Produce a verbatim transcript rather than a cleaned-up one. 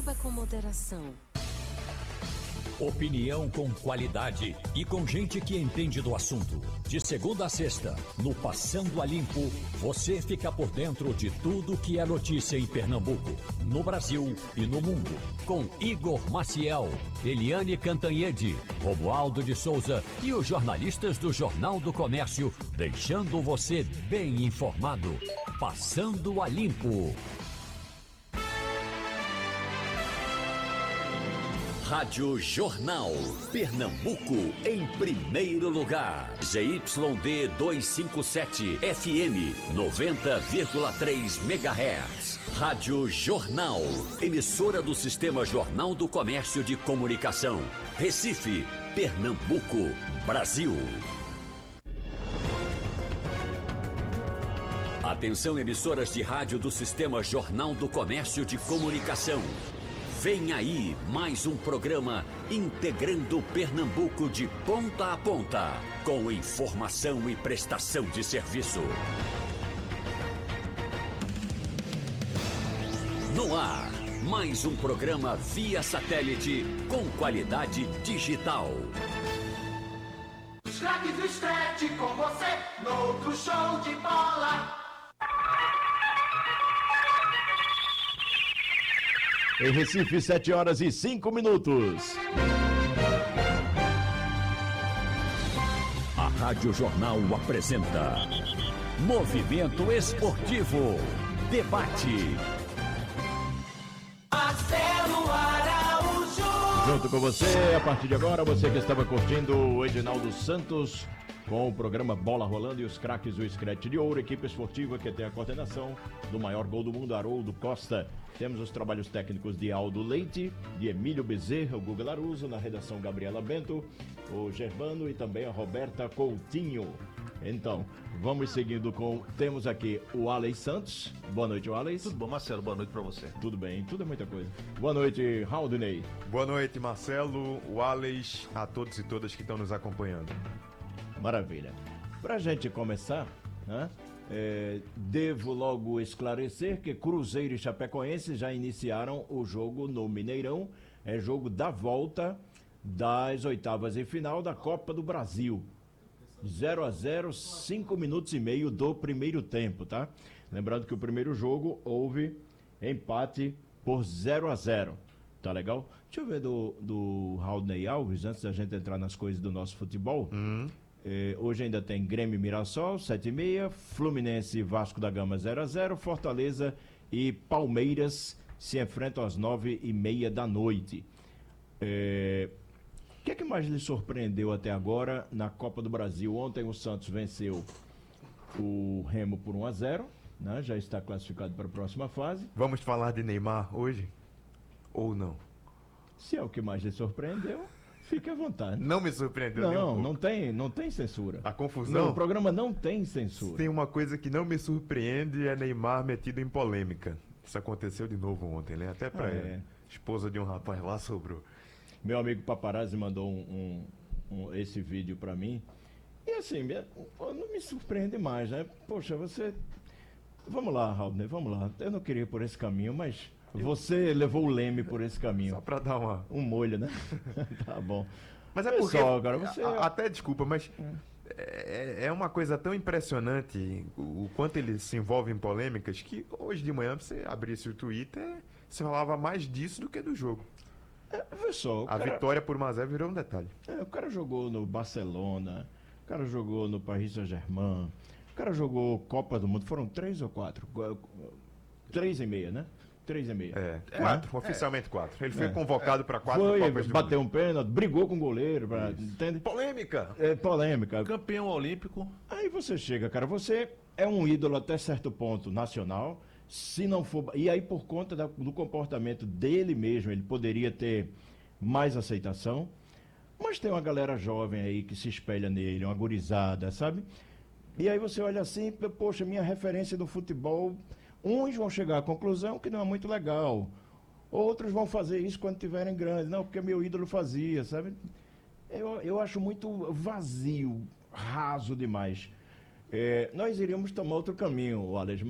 Beba com moderação. Opinião com qualidade e com gente que entende do assunto. De segunda a sexta, no Passando a Limpo, você fica por dentro de tudo que é notícia em Pernambuco, no Brasil e no mundo. Com Igor Maciel, Eliane Cantanhede, Romualdo de Souza e os jornalistas do Jornal do Comércio, deixando você bem informado. Passando a Limpo. Rádio Jornal, Pernambuco, em primeiro lugar. Z Y D duzentos e cinquenta e sete, F M, noventa vírgula três megahertz. Rádio Jornal, emissora do Sistema Jornal do Comércio de Comunicação. Recife, Pernambuco, Brasil. Atenção, emissoras de rádio do Sistema Jornal do Comércio de Comunicação. Vem aí mais um programa integrando Pernambuco de ponta a ponta, com informação e prestação de serviço. No ar, mais um programa via satélite com qualidade digital. Os craques do Scratch com você, no outro show de bola. Em Recife, sete horas e cinco minutos. A Rádio Jornal apresenta Movimento Esportivo. Debate. Marcelo Araújo. Junto com você, a partir de agora, você que estava curtindo o Edinaldo Santos com o programa Bola Rolando e os craques do Scratch de Ouro, equipe esportiva que tem a coordenação do maior gol do mundo, Haroldo Costa. Temos os trabalhos técnicos de Aldo Leite, de Emílio Bezerra, o Guga Laruso, na redação Gabriela Bento, o Gervano e também a Roberta Coutinho. Então, vamos seguindo com... Temos aqui o Alex Santos. Boa noite, Alex. Tudo bom, Marcelo? Boa noite pra você. Tudo bem, tudo é muita coisa. Boa noite, Raudinei. Boa noite, Marcelo, o Alex, a todos e todas que estão nos acompanhando. Maravilha. Pra gente começar, né, é, devo logo esclarecer que Cruzeiro e Chapecoense já iniciaram o jogo no Mineirão. É jogo da volta das oitavas e final da Copa do Brasil. zero a zero, cinco minutos e meio do primeiro tempo, tá? Lembrando que o primeiro jogo houve empate por zero a zero. Tá legal? Deixa eu ver do, do Raudney Alves, antes da gente entrar nas coisas do nosso futebol. Hum. Eh, hoje ainda tem Grêmio e Mirassol, sete e meia, Fluminense e Vasco da Gama zero a zero, Fortaleza e Palmeiras se enfrentam às nove e meia da noite. Eh, O que é que mais lhe surpreendeu até agora na Copa do Brasil? Ontem o Santos venceu o Remo por um a zero, né? Já está classificado para a próxima fase. Vamos falar de Neymar hoje? Ou não? Se é o que mais lhe surpreendeu, fique à vontade. Não me surpreendeu nem um Não, pouco. não tem, não tem censura. A confusão? Não, o programa não tem censura. Tem uma coisa que não me surpreende, é Neymar metido em polêmica. Isso aconteceu de novo ontem, né? Até pra Ah, é. esposa de um rapaz lá sobrou. Meu amigo Paparazzi mandou um, um, um- esse vídeo pra mim. E assim, me- não me surpreende mais, né? Poxa, você... Vamos lá, Raul, vamos lá. Eu não queria ir por esse caminho, mas você levou o Leme por esse caminho. Só pra dar uma... Um molho, né? Tá bom. Mas é Olha porque... só, cara, você... a- Até desculpa, mas... É, é uma coisa tão impressionante o, o quanto ele se envolve em polêmicas que hoje de manhã você abrisse o Twitter, você falava mais disso do que do jogo. É, vê só, o A cara- vitória por um a zero virou um detalhe. É, o cara jogou no Barcelona, o cara jogou no Paris Saint-Germain, o cara jogou Copa do Mundo, foram três ou quatro? Gu- Três e meia, né? Três e meia. É, quatro, oficialmente quatro. Ele foi É. convocado para quatro Foi, Copas do bateu Mundo. um pênalti, brigou com o goleiro, pra, entende? Polêmica! É polêmica. Campeão olímpico. Aí você chega, cara, você é um ídolo até certo ponto nacional, se não for... E aí por conta da- do comportamento dele mesmo, ele poderia ter mais aceitação, mas tem uma galera jovem aí que se espelha nele, uma gurizada, sabe? E aí você olha assim, poxa, minha referência do futebol, uns vão chegar à conclusão que não é muito legal, outros vão fazer isso quando tiverem grandes, não, porque meu ídolo fazia, sabe? Eu, eu acho muito vazio, raso demais. É, nós iríamos tomar outro caminho, Alex.